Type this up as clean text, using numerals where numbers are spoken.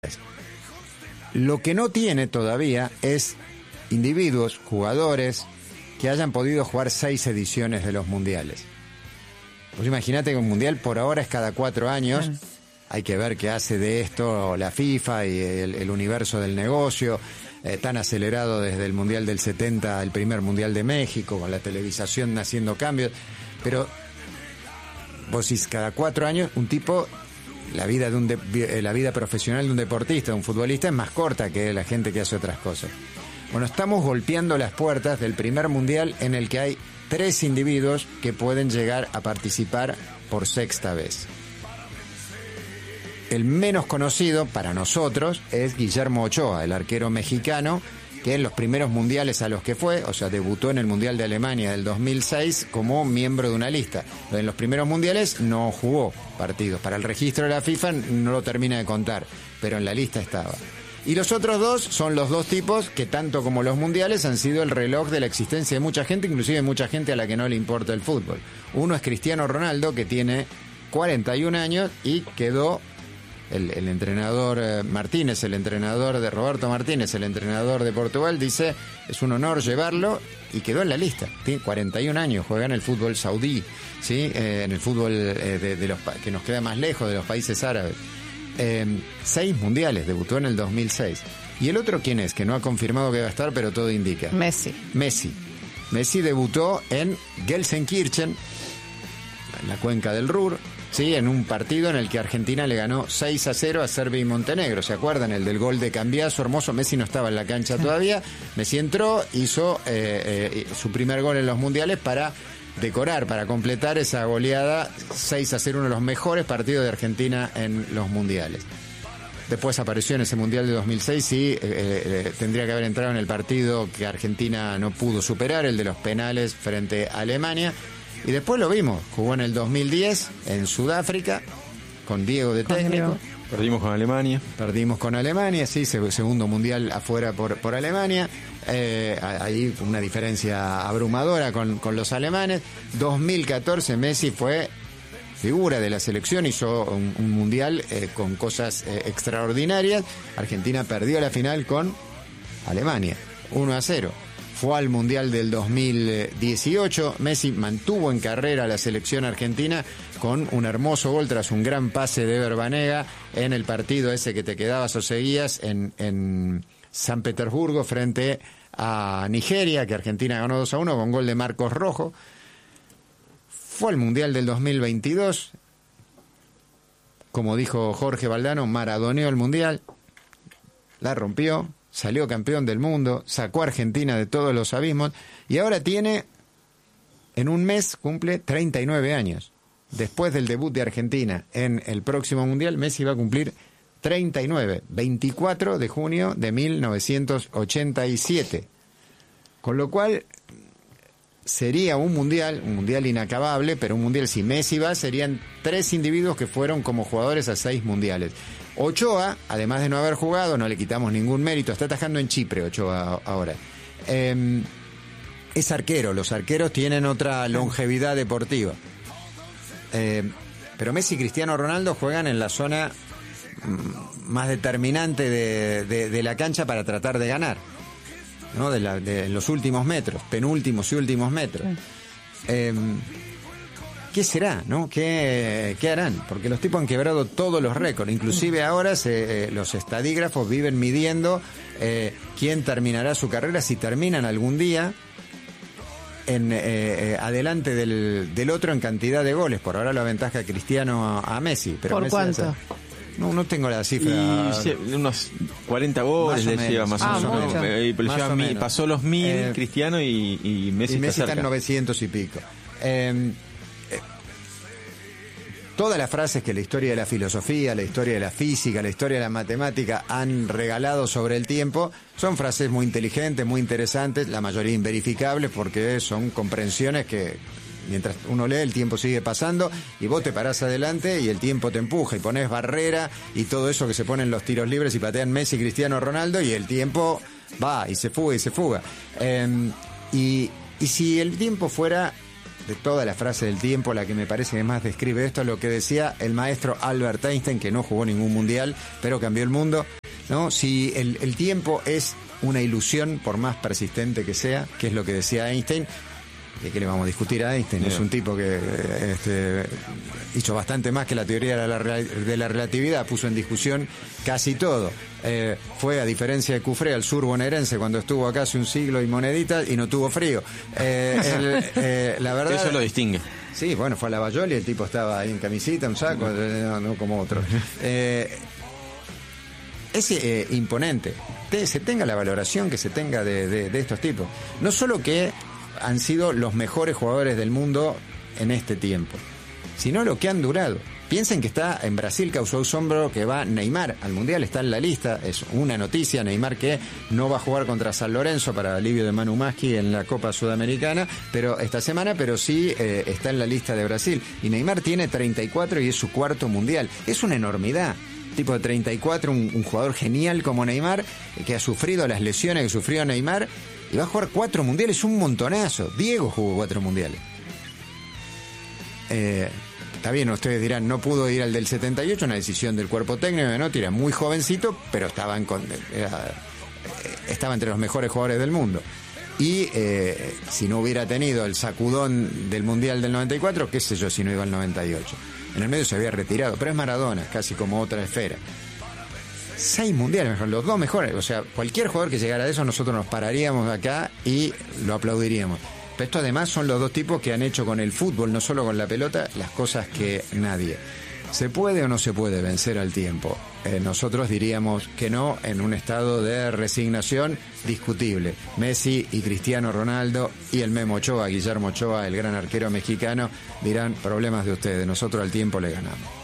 Lo que no tiene todavía es individuos, jugadores, que hayan podido jugar 6 ediciones de los mundiales. Pues imagínate que un mundial por ahora es cada 4 años. Hay que ver qué hace de esto la FIFA y el universo del negocio, tan acelerado desde el mundial del 70, el primer mundial de México, con la televisación haciendo cambios. Pero vos decís, cada 4 años un tipo... La vida profesional de un deportista, de un futbolista, es más corta que la gente que hace otras cosas. Bueno, estamos golpeando las puertas del primer mundial en el que hay 3 individuos que pueden llegar a participar por 6ª vez. El menos conocido para nosotros es Guillermo Ochoa, el arquero mexicano, que en los primeros mundiales a los que fue, o sea, debutó en el Mundial de Alemania del 2006 como miembro de una lista. En los primeros mundiales no jugó partidos. Para el registro de la FIFA no lo termina de contar, pero en la lista estaba. Y los otros 2 son los 2 tipos que, tanto como los mundiales, han sido el reloj de la existencia de mucha gente, inclusive mucha gente a la que no le importa el fútbol. Uno es Cristiano Ronaldo, que tiene 41 años y quedó... El entrenador Martínez, el entrenador de Roberto Martínez, el entrenador de Portugal, dice, es un honor llevarlo, y quedó en la lista. Tiene 41 años, juega en el fútbol saudí, ¿sí? En el fútbol de los que nos queda más lejos, de los países árabes. 6 mundiales, debutó en el 2006. ¿Y el otro quién es? Que no ha confirmado que va a estar, pero todo indica. Messi debutó en Gelsenkirchen, en la cuenca del Ruhr. Sí, en un partido en el que Argentina le ganó 6-0 a Serbia y Montenegro. ¿Se acuerdan? El del gol de Cambiaso, hermoso. Messi no estaba en la cancha todavía. Messi entró, hizo su primer gol en los mundiales para decorar, para completar esa goleada 6-0, uno de los mejores partidos de Argentina en los mundiales. Después apareció en ese mundial de 2006 y tendría que haber entrado en el partido que Argentina no pudo superar, el de los penales frente a Alemania. Y después lo vimos, jugó en el 2010 en Sudáfrica con Diego de técnico. Perdimos con Alemania, sí, segundo mundial afuera por Alemania. Ahí una diferencia abrumadora con los alemanes. 2014 Messi fue figura de la selección, hizo un mundial con cosas extraordinarias. Argentina perdió la final con Alemania, 1-0. Fue al Mundial del 2018. Messi mantuvo en carrera a la selección argentina con un hermoso gol tras un gran pase de Ever Banega en el partido ese que te quedabas o seguías en San Petersburgo frente a Nigeria, que Argentina ganó 2-1 con gol de Marcos Rojo. Fue al Mundial del 2022. Como dijo Jorge Valdano, maradoneó el Mundial, la rompió, salió campeón del mundo, sacó a Argentina de todos los abismos y ahora tiene, en un mes, cumple 39 años. Después del debut de Argentina en el próximo Mundial, Messi va a cumplir 39, 24 de junio de 1987. Con lo cual, sería un mundial inacabable, pero un mundial, si Messi va, serían 3 individuos que fueron como jugadores a 6 mundiales. Ochoa, además de no haber jugado, no le quitamos ningún mérito, está atajando en Chipre Ochoa ahora. Es arquero, los arqueros tienen otra longevidad deportiva. Pero Messi y Cristiano Ronaldo juegan en la zona más determinante de la cancha para tratar de ganar, ¿no? De los últimos metros, penúltimos y últimos metros. ¿Qué será, no? ¿Qué harán? Porque los tipos han quebrado todos los récords. Inclusive ahora los estadígrafos viven midiendo quién terminará su carrera, si terminan algún día adelante del otro en cantidad de goles. Por ahora lo aventaja Cristiano a Messi. Pero ¿por Messi cuánto? No tengo la cifra. Unos 40 goles le lleva más o menos. Pasó los 1000 Cristiano y Messi está en 900 y pico. Todas las frases que la historia de la filosofía, la historia de la física, la historia de la matemática han regalado sobre el tiempo son frases muy inteligentes, muy interesantes, la mayoría inverificables porque son comprensiones que mientras uno lee el tiempo sigue pasando y vos te parás adelante y el tiempo te empuja y pones barrera y todo eso que se ponen los tiros libres y patean Messi, Cristiano Ronaldo y el tiempo va y se fuga y se fuga. Y si el tiempo fuera de toda la frase del tiempo, la que me parece que más describe esto, es lo que decía el maestro Albert Einstein, que no jugó ningún mundial, pero cambió el mundo, ¿no? Si el tiempo es una ilusión, por más persistente que sea, que es lo que decía Einstein, ¿de qué le vamos a discutir a Einstein? Es un tipo que hizo bastante más que la teoría de la relatividad, puso en discusión casi todo. Fue, a diferencia de Cufré, al sur bonaerense cuando estuvo acá hace un siglo y moneditas y no tuvo frío. La verdad, eso lo distingue. Sí, bueno, fue a Lavallol y el tipo estaba ahí en camisita, un saco, no como otro. Es imponente. Se tenga la valoración que se tenga de estos tipos. No solo que han sido los mejores jugadores del mundo en este tiempo, sino lo que han durado. Piensen que está en Brasil, causó asombro que va Neymar al Mundial, está en la lista, es una noticia. Neymar que no va a jugar contra San Lorenzo para alivio de Manu Maschi en la Copa Sudamericana esta semana, pero sí está en la lista de Brasil. Y Neymar tiene 34 y es su cuarto Mundial. Es una enormidad. Tipo de 34, un jugador genial como Neymar, que ha sufrido las lesiones que sufrió Neymar, y va a jugar 4 mundiales, un montonazo. Diego jugó 4 mundiales. Está bien, ustedes dirán, no pudo ir al del 78, una decisión del cuerpo técnico, ¿no? Era muy jovencito, pero estaba entre los mejores jugadores del mundo. Y si no hubiera tenido el sacudón del Mundial del 94, qué sé yo, si no iba al 98. En el medio se había retirado, pero es Maradona, casi como otra esfera. 6 mundiales, mejor, los 2 mejores. O sea, cualquier jugador que llegara a eso, nosotros nos pararíamos acá y lo aplaudiríamos. Pero esto además son los 2 tipos que han hecho con el fútbol, no solo con la pelota, las cosas que nadie. ¿Se puede o no se puede vencer al tiempo? Nosotros diríamos que no, en un estado de resignación discutible. Messi y Cristiano Ronaldo y el Memo Ochoa, Guillermo Ochoa, el gran arquero mexicano, dirán, problemas de ustedes, nosotros al tiempo le ganamos.